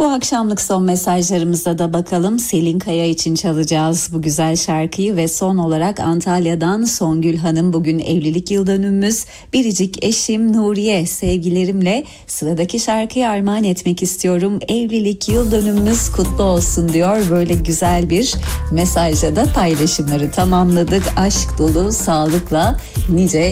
Bu akşamlık son mesajlarımıza da bakalım. Selin Kaya için çalacağız bu güzel şarkıyı ve son olarak Antalya'dan Songül Hanım, bugün evlilik yıl dönümümüz. Biricik eşim Nuriye, sevgilerimle sıradaki şarkıyı armağan etmek istiyorum. Evlilik yıl dönümümüz kutlu olsun diyor. Böyle güzel bir mesajla da paylaşımları tamamladık. Aşk dolu, sağlıkla nice